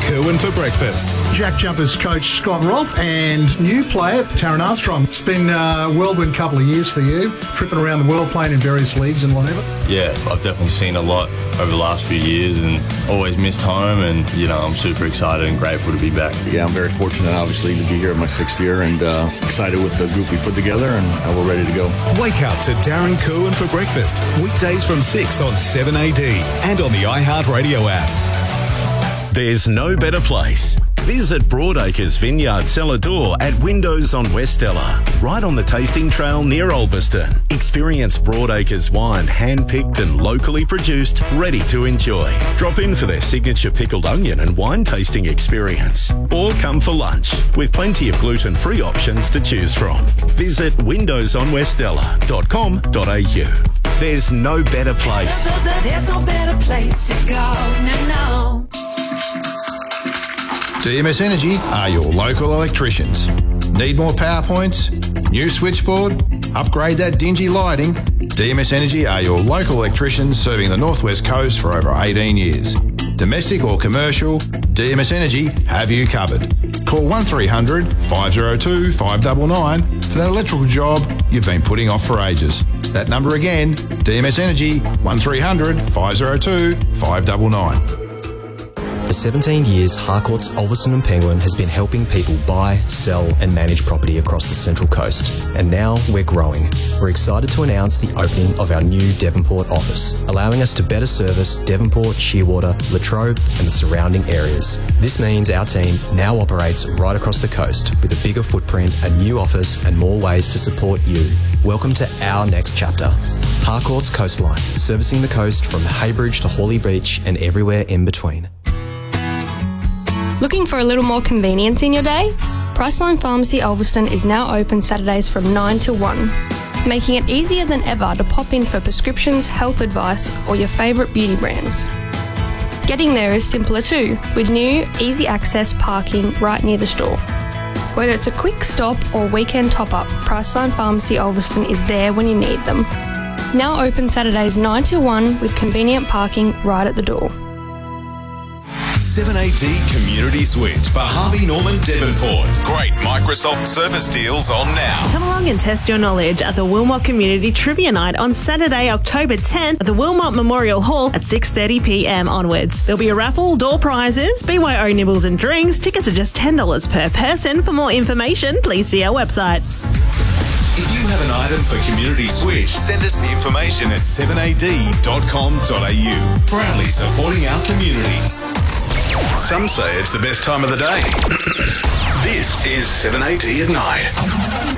Kerwin for breakfast. Jack Jumpers coach Scott Roth and new player Taron Armstrong. It's been a whirlwind couple of years for you, tripping around the world playing in various leagues and whatever. Yeah, I've definitely seen a lot over the last few years and always missed home, and I'm super excited and grateful to be back. Yeah, I'm very fortunate obviously to be here in my 6th year and excited with the group we put together, and we're ready to go. Wake up to Darren Kerwin for breakfast, weekdays from 6 on 7AD and on the iHeartRadio app. There's no better place. Visit Broadacres Vineyard Cellar Door at Windows on Westella, right on the tasting trail near Ulverston. Experience Broadacres wine, hand-picked and locally produced, ready to enjoy. Drop in for their signature pickled onion and wine tasting experience. Or come for lunch, with plenty of gluten-free options to choose from. Visit windowsonwestella.com.au. There's no better place. There's no better place to go. No. DMS Energy are your local electricians. Need more power points? New switchboard? Upgrade that dingy lighting? DMS Energy are your local electricians serving the Northwest Coast for over 18 years. Domestic or commercial, DMS Energy have you covered. Call 1300 502 599 for that electrical job you've been putting off for ages. That number again, DMS Energy, 1300 502 599. For 17 years, Harcourt's Ulverston and Penguin has been helping people buy, sell and manage property across the Central Coast. And now we're growing. We're excited to announce the opening of our new Devonport office, allowing us to better service Devonport, Shearwater, Latrobe and the surrounding areas. This means our team now operates right across the coast with a bigger footprint, a new office and more ways to support you. Welcome to our next chapter. Harcourt's Coastline, servicing the coast from Haybridge to Hawley Beach and everywhere in between. Looking for a little more convenience in your day? Priceline Pharmacy Ulverston is now open Saturdays from 9 till 1, making it easier than ever to pop in for prescriptions, health advice or your favourite beauty brands. Getting there is simpler too, with new, easy access parking right near the store. Whether it's a quick stop or weekend top-up, Priceline Pharmacy Ulverston is there when you need them. Now open Saturdays 9 till 1 with convenient parking right at the door. 7AD Community Switch for Harvey Norman Devonport. Great Microsoft Surface deals on now. Come along and test your knowledge at the Wilmot Community Trivia Night on Saturday, October 10th at the Wilmot Memorial Hall at 6:30pm onwards. There'll be a raffle, door prizes, BYO nibbles and drinks. Tickets are just $10 per person. For more information, please see our website. If you have an item for Community Switch, send us the information at 7ad.com.au. Proudly supporting our community. Some say it's the best time of the day. This is 7AD at night.